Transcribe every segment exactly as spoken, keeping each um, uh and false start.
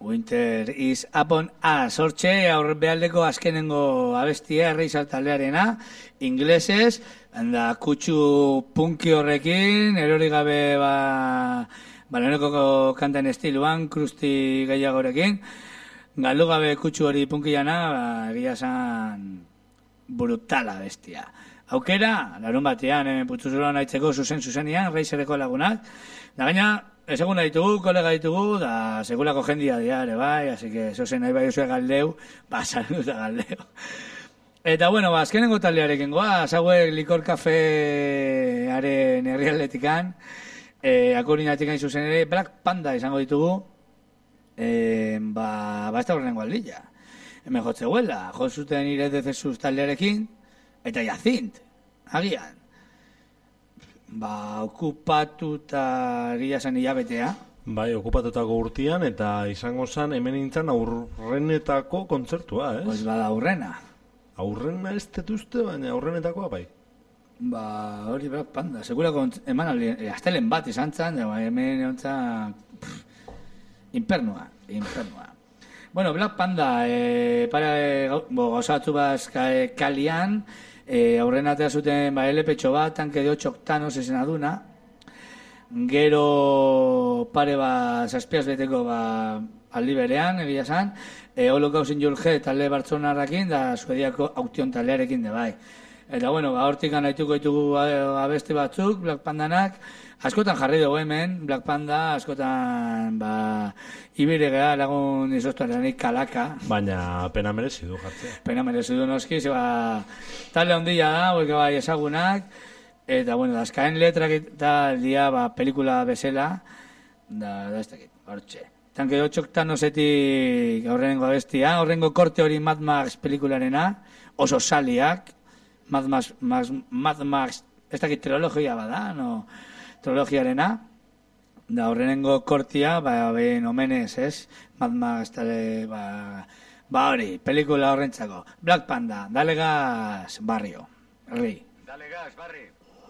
Winter is upon us. Hortxe, aurrebealdeko azkenengo abestia, Erreizal taldearena, inglesez, da kutsu punki horrekin, erori gabe, ba, baleneko kanten estiluan, krusti gehiagorekin, galdu gabe kutsu hori punkiana, ba, egia zan brutala bestia. Aukera, larun batean, hemen putzuzulo nahitzeko zuzen-zuzenian, Reizereko lagunak, da gaina, ezagun ditugu, kolega ditugu, da segulako jendia dira, ere bai, así que zozen nahi bai usue galdeu, ba, saluda galdeu. Eta, bueno, ba, azkenengo taldearekin goa, zauek likor kafearen herrialdetikan, eh, akurinatik hain zuzen ere, Black Panda izango ditugu, eh, ba, ba, ez da horrengo aldilla. Hemen jotze huela, jotzuten ire dezesuz taldearekin, eta jazint, agian. Ba, okupatuta egia zen hilabetea. Bai, okupatutako urtean, eta izango zen hemen nintzen aurrenetako kontzertua, ez? Pues bada aurrena. Aurrena ez tetuzte, baina aurrenetakoa bai. Ba, hori Black Panda, segurako eman aldi, e, astelen bat izan zen, ba, hemen egon impernua, impernua. Bueno, Black Panda, e, para, e, gauzatzu bazka e, kalian, E, aurrenatea zuten ba, L P bat, tanque de ocho octanos esena duna, gero pare ba, zazpiaz beteko ba, aldi berean, egia zan, e, Holokausin Julge talde Bartzonarrakin, da Suediako Auktion taldearekin de bai. Eta bueno, ba, hortik anaituko ditugu abeste batzuk, Black Pandanak, askotan jarri dugu hemen, Black Panda, askotan, ba, ibire gara lagun izoztuarenik kalaka. Baina pena merezi du jartzea. Pena merezi du noski, zeba, talde ondila da, hoik bai ezagunak, eta, bueno, azkaen letrak eta dia, ba, pelikula bezala, da, da ez dakit, hortxe. Tanque de ocho octanosetik horrengo abestia, horrengo korte hori Mad Max pelikularena, oso saliak, Mad Max, Max, Mad Max, ez dakit trilogia bada, no, trilogiarena, da horrengo kortia, ba, ben omenez, ez, Mad Max, tale, ba, ba hori, pelikula horrentzako. Black Panda, dale gas, barrio, herri. Dale gas, barrio.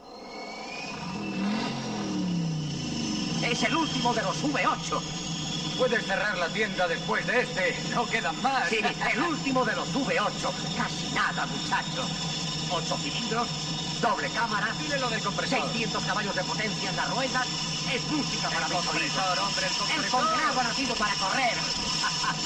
Es el último de los V ocho. Puedes cerrar la tienda después de este, no quedan más. Sí, el último de los V ocho. Casi nada, muchacho. Ocho cilindros, doble cámara. Dile lo del compresor. seiscientos caballos de potencia en las ruedas. Es música para mis oídos. Hombre, el compresor. El Colorado ha nacido para correr.